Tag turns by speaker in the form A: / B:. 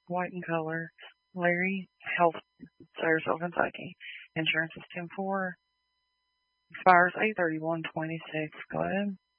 A: white in color. Larry Health, Sayersville, Kentucky. Insurance is 10-4. Expires 8/31/26. Go ahead.